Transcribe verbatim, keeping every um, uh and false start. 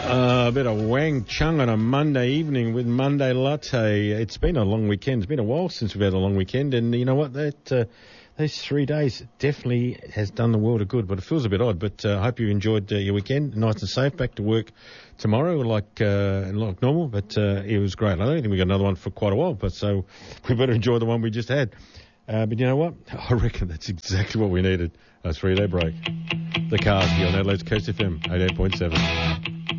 Uh, a bit of Wang Chung on a Monday evening with Monday Latte. It's been a long weekend. It's been a while since we've had a long weekend, and you know what? That uh, those three days definitely has done the world of good. But it feels a bit odd. But I uh, hope you enjoyed uh, your weekend, nice and safe. Back to work tomorrow, like uh, like normal. But uh, it was great. I don't think we got another one for quite a while. But so we better enjoy the one we just had. Uh, but you know what? I reckon that's exactly what we needed. A three-day break. The Cars here on Adelaide's Coast F M, eighty-eight point seven.